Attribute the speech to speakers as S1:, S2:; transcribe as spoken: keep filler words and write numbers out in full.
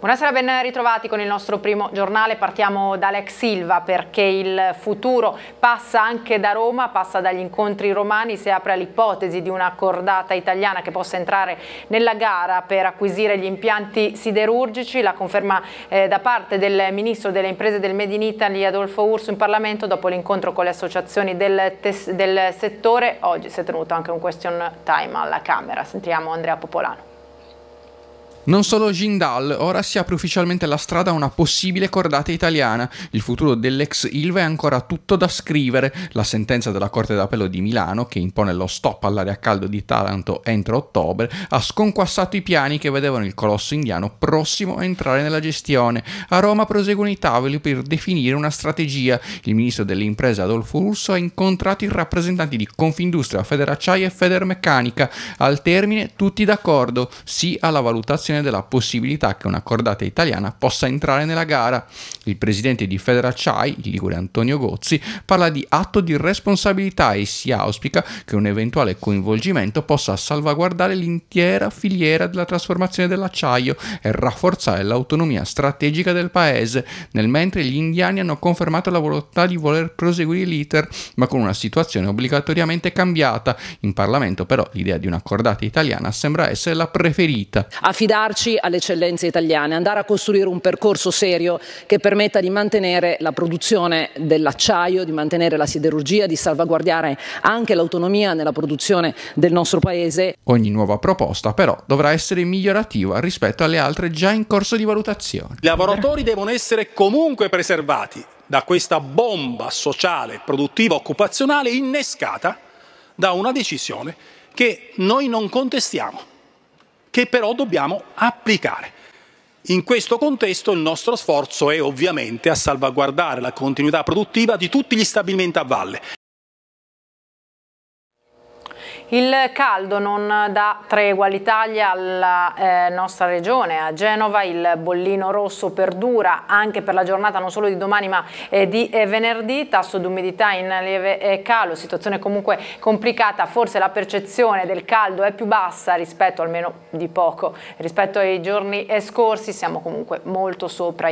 S1: Buonasera, ben ritrovati con il nostro primo giornale. Partiamo dall'ex Ilva perché il futuro passa anche da Roma, passa dagli incontri romani, si apre all'ipotesi di una cordata italiana che possa entrare nella gara per acquisire gli impianti siderurgici. La conferma eh, da parte del Ministro delle Imprese del Made in Italy Adolfo Urso in Parlamento dopo l'incontro con le associazioni del, del settore. Oggi si è tenuto anche un question time alla Camera. Sentiamo Andrea Popolano.
S2: Non solo Jindal, ora si apre ufficialmente la strada a una possibile cordata italiana. Il futuro dell'ex Ilva è ancora tutto da scrivere. La sentenza della Corte d'Appello di Milano, che impone lo stop all'area a caldo di Taranto entro ottobre, ha sconquassato i piani che vedevano il colosso indiano prossimo a entrare nella gestione. A Roma proseguono i tavoli per definire una strategia. Il ministro delle imprese Adolfo Urso ha incontrato i rappresentanti di Confindustria, Federacciaia e Federmeccanica. Al termine tutti d'accordo, sì alla valutazione della possibilità che una cordata italiana possa entrare nella gara. Il presidente di Federacciai, il ligure Antonio Gozzi, parla di atto di responsabilità e si auspica che un eventuale coinvolgimento possa salvaguardare l'intera filiera della trasformazione dell'acciaio e rafforzare l'autonomia strategica del paese, nel mentre gli indiani hanno confermato la volontà di voler proseguire l'iter, ma con una situazione obbligatoriamente cambiata. In Parlamento però l'idea di una cordata italiana sembra essere la preferita.
S3: Affidarci alle eccellenze italiane, andare a costruire un percorso serio che permetta di mantenere la produzione dell'acciaio, di mantenere la siderurgia, di salvaguardare anche l'autonomia nella produzione del nostro paese.
S2: Ogni nuova proposta però dovrà essere migliorativa rispetto alle altre già in corso di valutazione.
S4: I lavoratori devono essere comunque preservati da questa bomba sociale, produttiva, occupazionale innescata da una decisione che noi non contestiamo, che però dobbiamo applicare. In questo contesto il nostro sforzo è ovviamente a salvaguardare la continuità produttiva di tutti gli stabilimenti a valle.
S1: Il caldo non dà tregua all'Italia, alla eh, nostra regione, a Genova. Il bollino rosso perdura anche per la giornata non solo di domani ma eh, di eh, venerdì. Tasso d'umidità in lieve eh, calo, situazione comunque complicata. Forse la percezione del caldo è più bassa rispetto, almeno di poco, rispetto ai giorni eh, scorsi. Siamo comunque molto sopra